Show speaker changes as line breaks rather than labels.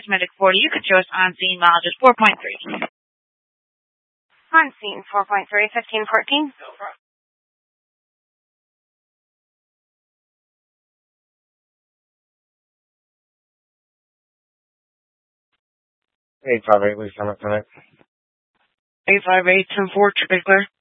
is Medic 40. You could show us on scene mileage 4.3.
On scene 4.3, 1514.
Eight 5 8, Lee Summit Clinic.
858 10-4, Trigger.